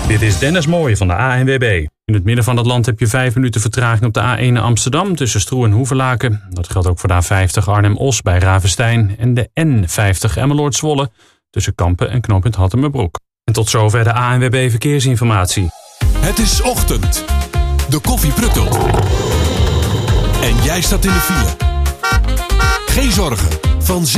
Dit is Dennis Mooij van de ANWB. In het midden van het land heb je 5 minuten vertraging op de A1 naar Amsterdam tussen Stroe en Hoevelaken. Dat geldt ook voor de A50 Arnhem-Os bij Ravenstein en de N50 Emmeloord-Zwolle tussen Kampen en knooppunt Hattemerbroek. En tot zover de ANWB Verkeersinformatie. Het is ochtend. De koffie pruttelt. En jij staat in de file. Geen zorgen. Van